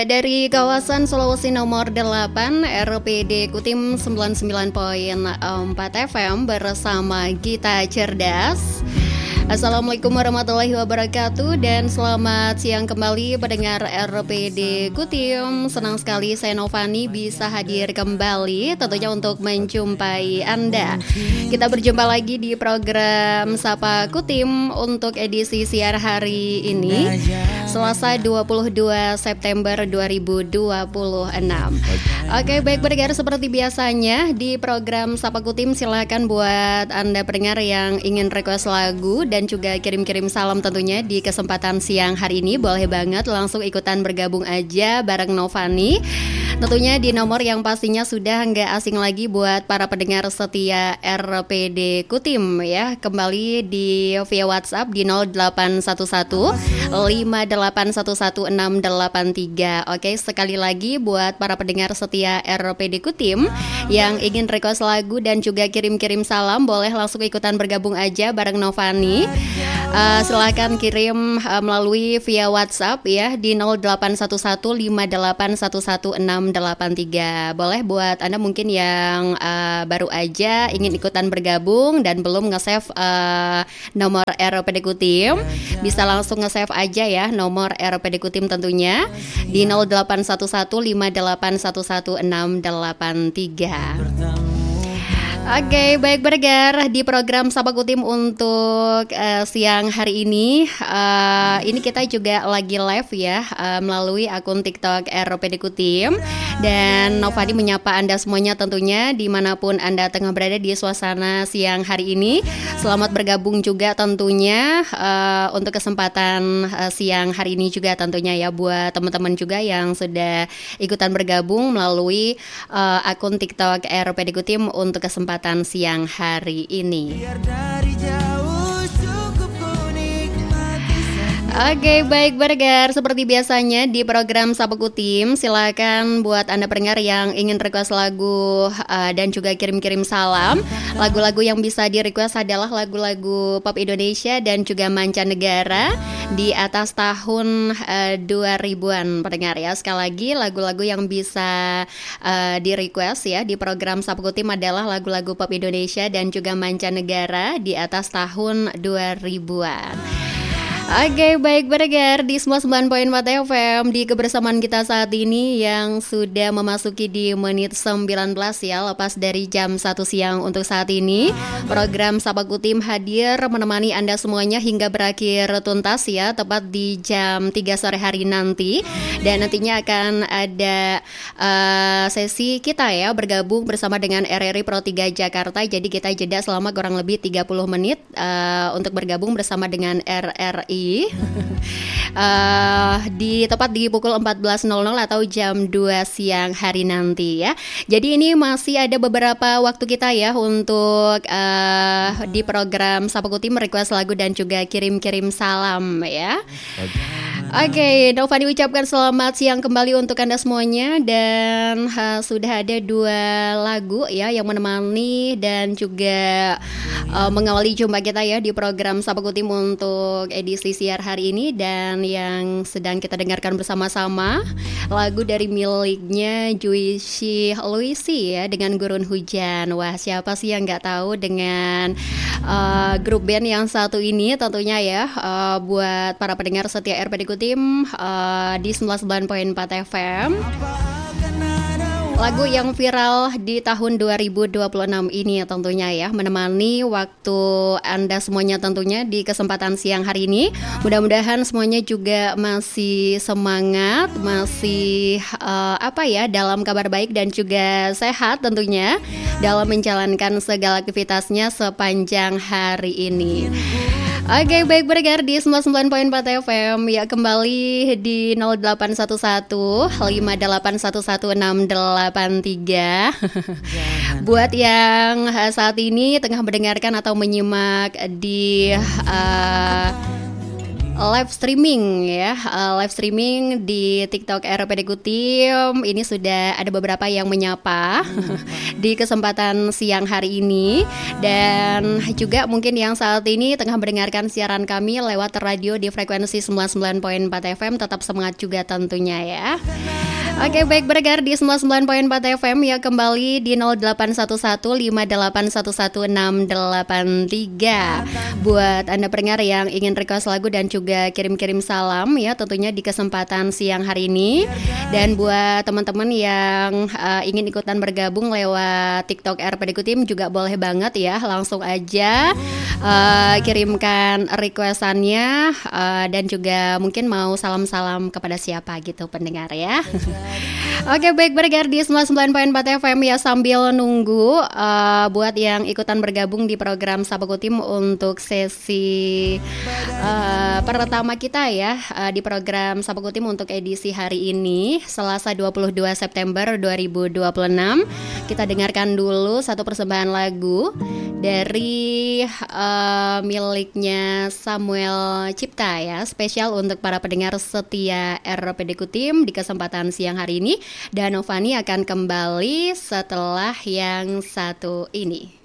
Dari kawasan Sulawesi nomor 8, RPD Kutim 99.4 FM bersama Gita Cerdas. Assalamualaikum warahmatullahi wabarakatuh dan selamat siang kembali pendengar RPD Kutim. Senang sekali saya Novani bisa hadir kembali tentunya untuk menjumpai Anda. Kita berjumpa lagi di program Sapa Kutim untuk edisi siar hari ini, Selasa 22 September 2026. Oke, baik pendengar, seperti biasanya di program Sapa Kutim silakan buat Anda pendengar yang ingin request lagu dan juga kirim-kirim salam tentunya di kesempatan siang hari ini. Boleh banget langsung ikutan bergabung aja bareng Novani. Tentunya di nomor yang pastinya sudah nggak asing lagi buat para pendengar setia RPD Kutim ya. Kembali di via WhatsApp di 0811 5811683. Oke, sekali lagi buat para pendengar setia RPD Kutim yang ingin request lagu dan juga kirim-kirim salam, boleh langsung ikutan bergabung aja bareng Novani. Silakan kirim melalui via WhatsApp ya di 0811581163. Boleh buat Anda mungkin yang baru aja ingin ikutan bergabung dan belum nge-save nomor RPD Kutim, bisa langsung nge-save aja ya nomor RPD Kutim tentunya di 0811581163. Oke, baik pendengar, di program Sapa Kutim untuk siang hari ini kita juga lagi live ya melalui akun TikTok RPD Kutim. Dan Novadi menyapa Anda semuanya tentunya dimanapun Anda tengah berada di suasana siang hari ini. Selamat bergabung juga tentunya untuk kesempatan siang hari ini juga tentunya ya buat teman-teman juga yang sudah ikutan bergabung melalui akun TikTok RPD Kutim untuk kesempatan siang hari ini. Oke, baik pendengar, seperti biasanya di program Sapa Kutim silakan buat Anda pendengar yang ingin request lagu dan juga kirim-kirim salam. Lagu-lagu yang bisa di-request adalah lagu-lagu pop Indonesia dan juga mancanegara di atas tahun 2000-an pendengar ya. Sekali lagi lagu-lagu yang bisa di-request ya di program Sapa Kutim adalah lagu-lagu pop Indonesia dan juga mancanegara di atas tahun 2000-an. Oke, baik pendengar di semua 9.4 FM di kebersamaan kita saat ini yang sudah memasuki di menit 19 ya, lepas dari jam 1 siang untuk saat ini. Program Sapa Kutim hadir menemani Anda semuanya hingga berakhir tuntas ya, tepat di jam 3 sore hari nanti. Dan nantinya akan ada sesi kita ya, bergabung bersama dengan RRI Pro 3 Jakarta. Jadi kita jeda selama kurang lebih 30 menit untuk bergabung bersama dengan RRI. Tepat di pukul 14.00 atau jam 2 siang hari nanti ya. Jadi ini masih ada beberapa waktu kita ya untuk di program Sapa Kutim request lagu dan juga kirim-kirim salam ya. Oke, Novani ucapkan selamat siang kembali untuk Anda semuanya. Dan sudah ada 2 lagu ya yang menemani dan juga mengawali jumpa kita ya di program Sapa Kutim untuk edisi siar hari ini. Dan yang sedang kita dengarkan bersama-sama lagu dari miliknya Juicy Luisi ya dengan Gurun Hujan. Wah, siapa sih yang gak tahu dengan grup band yang satu ini tentunya ya, buat para pendengar setia RPD Kutim di 99.4 FM. Lagu yang viral di tahun 2026 ini tentunya ya, menemani waktu Anda semuanya tentunya di kesempatan siang hari ini. Mudah-mudahan semuanya juga masih semangat, masih dalam kabar baik dan juga sehat tentunya dalam menjalankan segala aktivitasnya sepanjang hari ini. Oke, baik pendengar di 99.4 FM ya, kembali di 0811 5811683. Buat yang saat ini tengah mendengarkan atau menyimak di live streaming ya, live streaming di TikTok RPD Kutim. Ini sudah ada beberapa yang menyapa di kesempatan siang hari ini. Dan juga mungkin yang saat ini tengah mendengarkan siaran kami lewat radio di frekuensi 99.4 FM. Tetap semangat juga tentunya ya. Oke, baik bergegar di 99.4 FM ya, kembali di 0811581163 buat Anda pendengar yang ingin request lagu dan juga kirim-kirim salam ya, tentunya di kesempatan siang hari ini. Dan buat teman-teman yang ingin ikutan bergabung lewat TikTok RPD Kutim juga boleh banget ya, langsung aja kirimkan requestannya dan juga mungkin mau salam-salam kepada siapa gitu pendengar ya. Oke, baik bergegar di 99.4 FM ya, sambil nunggu buat yang ikutan bergabung di program Sapa Kutim untuk sesi pertama kita ya, di program Sapa Kutim untuk edisi hari ini Selasa 22 September 2026. Kita dengarkan dulu satu persembahan lagu dari miliknya Samuel Cipta ya, spesial untuk para pendengar setia RPD Kutim di kesempatan siang hari ini. Dan Novani akan kembali setelah yang satu ini.